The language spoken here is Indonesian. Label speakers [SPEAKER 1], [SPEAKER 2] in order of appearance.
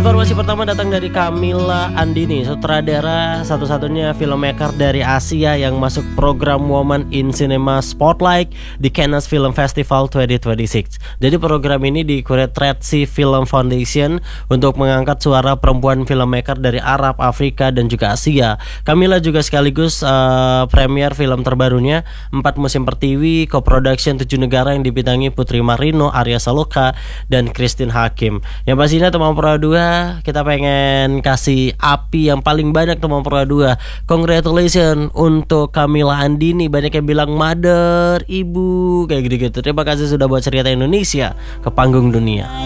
[SPEAKER 1] Informasi pertama datang dari Camilla Andini, sutradara satu-satunya filmmaker dari Asia yang masuk program Women in Cinema Spotlight di Cannes Film Festival 2026. Jadi program ini dikurate Retsi Film Foundation untuk mengangkat suara perempuan filmmaker dari Arab, Afrika, dan juga Asia. Camilla juga sekaligus premier film terbarunya 4 Musim Pertiwi, co-production 7 negara yang dibintangi Putri Marino, Arya Saloka, dan Christine Hakim. Yang pastinya teman Pro 2, kita pengen kasih api yang paling banyak teman Pro 2. Congratulations untuk Camilla Andini. Banyak yang bilang mother, ibu, kayak gitu-gitu. Terima kasih sudah buat cerita Indonesia ke panggung dunia.